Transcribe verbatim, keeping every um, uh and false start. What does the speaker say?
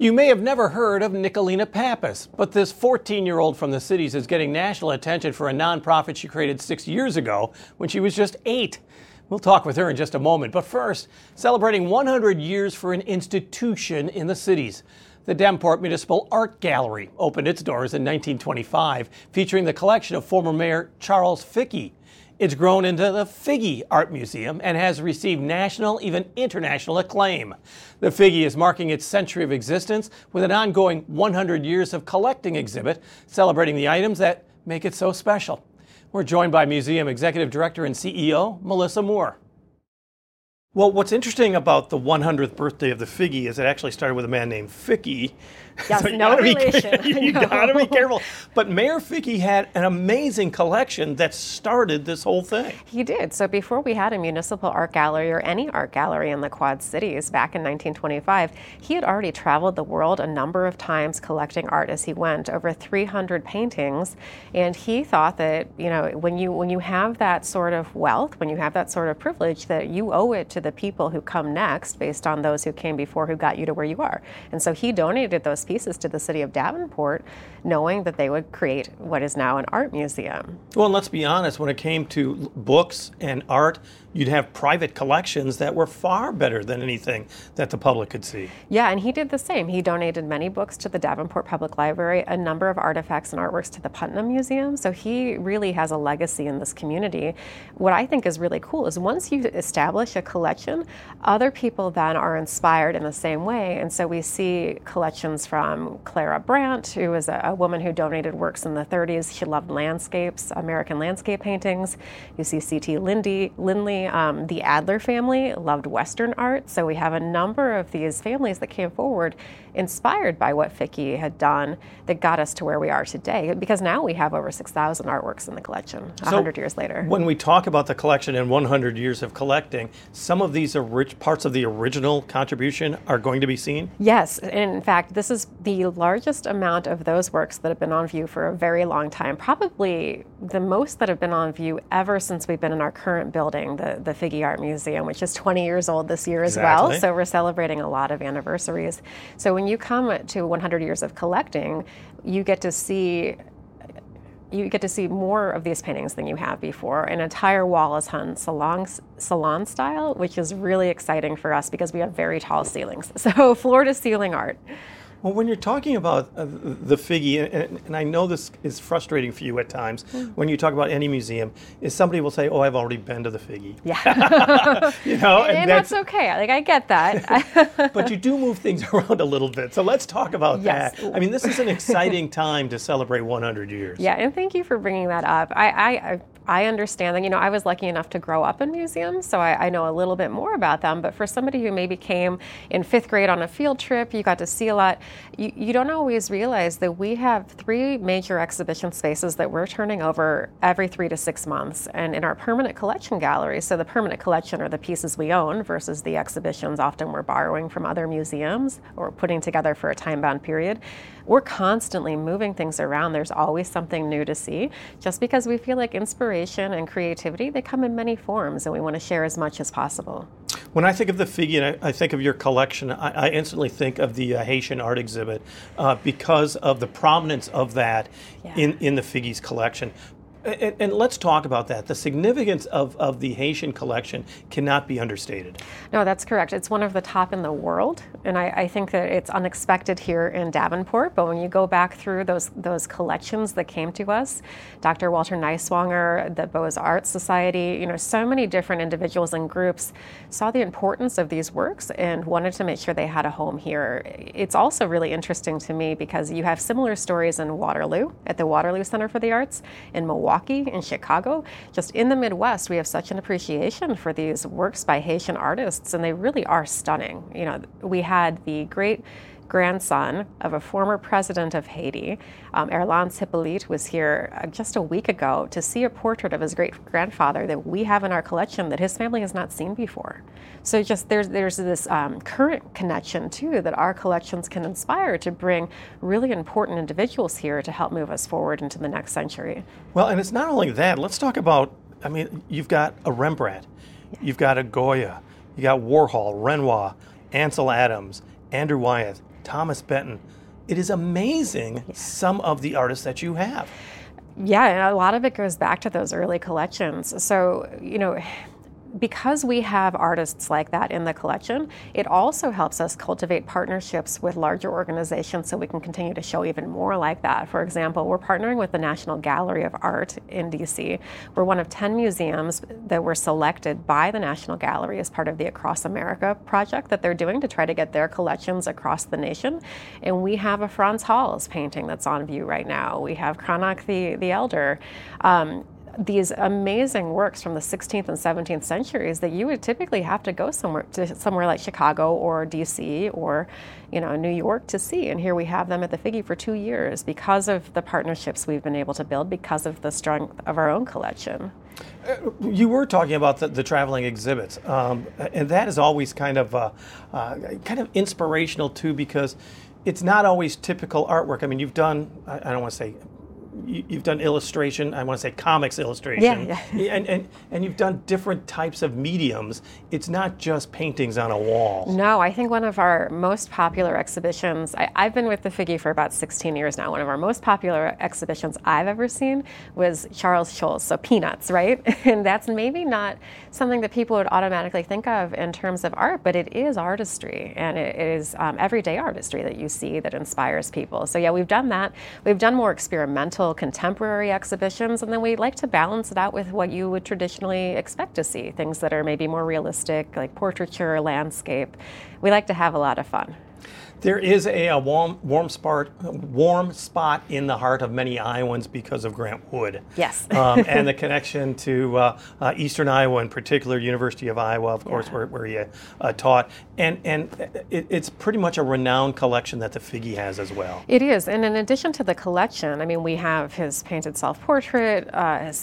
You may have never heard of Nicolina Pappas, but this fourteen-year-old from the cities is getting national attention for a nonprofit she created six years ago when she was just eight. We'll talk with her in just a moment, but first, celebrating one hundred years for an institution in the cities. The Davenport Municipal Art Gallery opened its doors in nineteen twenty-five, featuring the collection of former Mayor Charles Fickey. It's grown into the Figge Art Museum and has received national, even international acclaim. The Figge is marking its century of existence with an ongoing one hundred years of collecting exhibit, celebrating the items that make it so special. We're joined by Museum Executive Director and C E O, Melissa Moore. Well, what's interesting about the one hundredth birthday of the Figge is it actually started with a man named Fickey. Yes, so no relation. Be, you no. gotta be careful. But Mayor Fickey had an amazing collection that started this whole thing. He did. So before we had a municipal art gallery or any art gallery in the Quad Cities back in nineteen twenty-five, he had already traveled the world a number of times collecting art as he went, over three hundred paintings. And he thought that, you know, when you when you have that sort of wealth, when you have that sort of privilege, that you owe it to the people who come next based on those who came before who got you to where you are. And so he donated those pieces to the city of Davenport, knowing that they would create what is now an art museum. Well, and let's be honest, when it came to books and art, you'd have private collections that were far better than anything that the public could see. Yeah, and he did the same. He donated many books to the Davenport Public Library, a number of artifacts and artworks to the Putnam Museum. So he really has a legacy in this community. What I think is really cool is once you establish a collection, other people then are inspired in the same way. And so we see collections from Clara Brandt, who was a, a woman who donated works in the thirties. She loved landscapes, American landscape paintings. You see C T Lindy, Lindley. Um, the Adler family loved Western art, so we have a number of these families that came forward inspired by what Fickey had done that got us to where we are today, because now we have over six thousand artworks in the collection one hundred so years later. When we talk about the collection and one hundred years of collecting, some of these rich parts of the original contribution are going to be seen? Yes, and in fact, this is the largest amount of those works that have been on view for a very long time, probably the most that have been on view ever since we've been in our current building, the, the Figge Art Museum, which is twenty years old this year as exactly. well, so we're celebrating a lot of anniversaries. So when you come to one hundred years of collecting, you get to see you get to see more of these paintings than you have before. An entire wall is hung salon, salon style, which is really exciting for us because we have very tall ceilings. So floor to ceiling art. Well, when you're talking about uh, the Figge, and, and I know this is frustrating for you at times, mm. when you talk about any museum, is somebody will say, "Oh, I've already been to the Figge." Yeah, you know, and, and that's, that's okay. Like I get that. But you do move things around a little bit, so let's talk about yes. that. I mean, this is an exciting time to celebrate one hundred years. Yeah, and thank you for bringing that up. I. I, I I understand that, you know, I was lucky enough to grow up in museums, so I, I know a little bit more about them, but for somebody who maybe came in fifth grade on a field trip, you got to see a lot, you, you don't always realize that we have three major exhibition spaces that we're turning over every three to six months, and in our permanent collection gallery, so the permanent collection are the pieces we own versus the exhibitions often we're borrowing from other museums or putting together for a time-bound period. We're constantly moving things around. There's always something new to see, just because we feel like inspiration and creativity, they come in many forms, and we want to share as much as possible. When I think of the Figge and I, I think of your collection, I, I instantly think of the uh, Haitian art exhibit uh, because of the prominence of that yeah. in, in the Figge's collection. And, and let's talk about that. The significance of, of the Haitian collection cannot be understated. No, that's correct. It's one of the top in the world, and I, I think that it's unexpected here in Davenport, but when you go back through those those collections that came to us, Doctor Walter Neiswanger, the Beaux-Arts Society, you know, so many different individuals and groups saw the importance of these works and wanted to make sure they had a home here. It's also really interesting to me because you have similar stories in Waterloo, at the Waterloo Center for the Arts, in Milwaukee, in Chicago. Just in the Midwest, we have such an appreciation for these works by Haitian artists, and they really are stunning. You know, we had the great grandson of a former president of Haiti, um, Erlans Hippolyte, was here uh, just a week ago to see a portrait of his great-grandfather that we have in our collection that his family has not seen before. So just there's there's this um, current connection, too, that our collections can inspire to bring really important individuals here to help move us forward into the next century. Well, and it's not only that. Let's talk about, I mean, you've got a Rembrandt, yeah. you've got a Goya, you got Warhol, Renoir, Ansel Adams, Andrew Wyeth. Thomas Benton. It is amazing, yeah. some of the artists that you have. Yeah, and a lot of it goes back to those early collections. So, you know, because we have artists like that in the collection, it also helps us cultivate partnerships with larger organizations so we can continue to show even more like that. For example, we're partnering with the National Gallery of Art in D C. We're one of ten museums that were selected by the National Gallery as part of the Across America project that they're doing to try to get their collections across the nation. And we have a Franz Hals painting that's on view right now. We have Cranach the, the Elder. Um, these amazing works from the sixteenth and seventeenth centuries that you would typically have to go somewhere to somewhere like Chicago or D C or, you know, New York to see. And here we have them at the Figge for two years because of the partnerships we've been able to build, because of the strength of our own collection. Uh, you were talking about the, the traveling exhibits, um, and that is always kind of uh, uh, kind of inspirational too, because it's not always typical artwork. I mean, you've done, I, I don't want to say, you've done illustration, I want to say comics illustration, yeah, yeah. and, and and you've done different types of mediums. It's not just paintings on a wall. No, I think one of our most popular exhibitions, I, I've been with the Figge for about sixteen years now, one of our most popular exhibitions I've ever seen was Charles Schulz, so Peanuts, right? And that's maybe not something that people would automatically think of in terms of art, but it is artistry, and it is um, everyday artistry that you see that inspires people. So yeah, we've done that. We've done more experimental contemporary exhibitions, and then we like to balance it out with what you would traditionally expect to see, things that are maybe more realistic, like portraiture, landscape. We like to have a lot of fun. There is a, a warm, warm spot, warm spot in the heart of many Iowans because of Grant Wood. Yes. um, and the connection to uh, uh, Eastern Iowa, in particular, University of Iowa, of course, yeah. where, where he uh, taught. And and it, it's pretty much a renowned collection that the Figge has as well. It is. And in addition to the collection, I mean, we have his painted self-portrait, uh, his